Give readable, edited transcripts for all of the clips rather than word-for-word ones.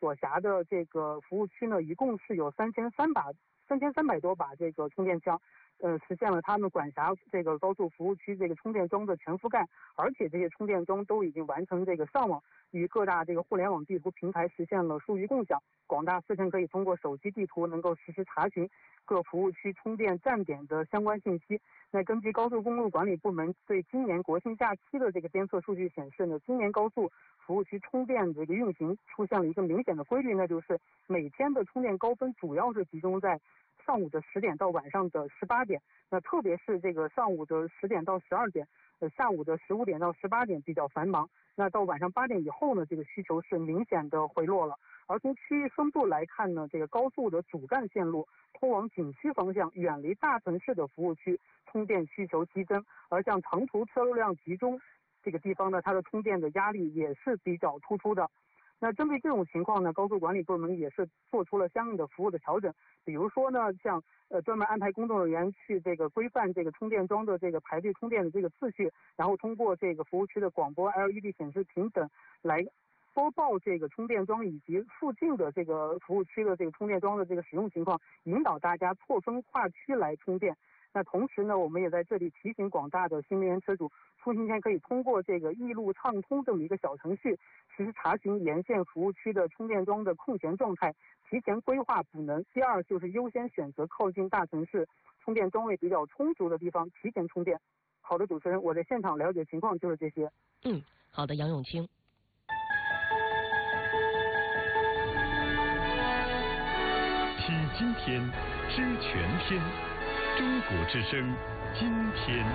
所辖的这个服务区呢，一共是有3300多把这个充电枪，实现了他们管辖这个高速服务区这个充电桩的全覆盖，而且这些充电桩都已经完成这个上网，与各大这个互联网地图平台实现了数据共享。广大市民可以通过手机地图能够实时查询各服务区充电站点的相关信息。那根据高速公路管理部门对今年国庆假期的这个监测数据显示呢，今年高速服务区充电这个运行出现了一个明显的规律，那就是每天的充电高峰主要是集中在上午的10点到晚上的18点，那特别是这个上午的10点到12点，下午的15点到18点比较繁忙，那到晚上8点以后呢，这个需求是明显的回落了。而从区域分布来看呢，这个高速的主干线路通往景区方向，远离大城市的服务区充电需求激增，而像长途车流量集中这个地方呢，它的充电的压力也是比较突出的。那针对这种情况呢，高速管理部门也是做出了相应的服务的调整，比如说呢，像专门安排工作人员去这个规范这个充电桩的这个排队充电的这个次序，然后通过这个服务区的广播 LED 显示屏等来播报这个充电桩以及附近的这个服务区的这个充电桩的这个使用情况，引导大家错峰跨区来充电。那同时呢，我们也在这里提醒广大的新能源车主，出行前可以通过这个易路畅通这么一个小程序，实时查询沿线服务区的充电桩的空闲状态，提前规划补能。第二就是优先选择靠近大城市充电桩位比较充足的地方提前充电。好的，主持人，我在现场了解情况就是这些。 好的，杨永清。 听今天，知全天，中国之声，今天。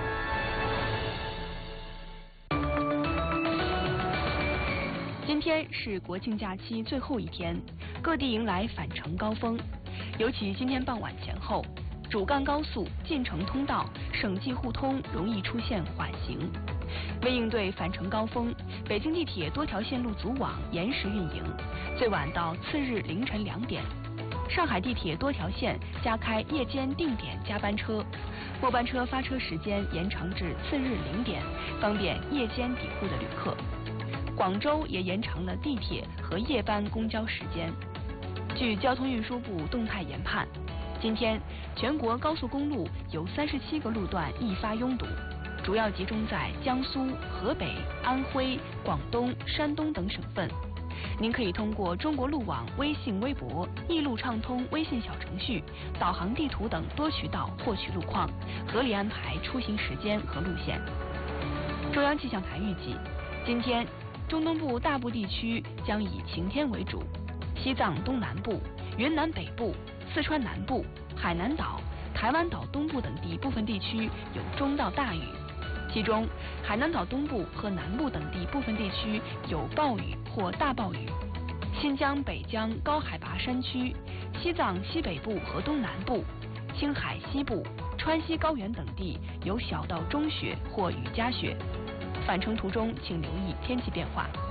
今天是国庆假期最后一天，各地迎来返程高峰。尤其今天傍晚前后，主干高速、进城通道、省际互通容易出现缓行。为应对返程高峰，北京地铁多条线路组网延时运营，最晚到次日凌晨2点。上海地铁多条线加开夜间定点加班车，末班车发车时间延长至次日0点，方便夜间抵沪的旅客。广州也延长了地铁和夜班公交时间。据交通运输部动态研判，今天全国高速公路有37个路段易发拥堵，主要集中在江苏、河北、安徽、广东、山东等省份。您可以通过中国路网微信、微博、易路畅通微信小程序、导航地图等多渠道获取路况，合理安排出行时间和路线。中央气象台预计，今天中东部大部地区将以晴天为主，西藏东南部、云南北部、四川南部、海南岛、台湾岛东部等地部分地区有中到大雨，其中海南岛东部和南部等地部分地区有暴雨或大暴雨。新疆、北疆高海拔山区、西藏西北部和东南部、青海西部、川西高原等地有小到中雪或雨夹雪。返程途中请留意天气变化。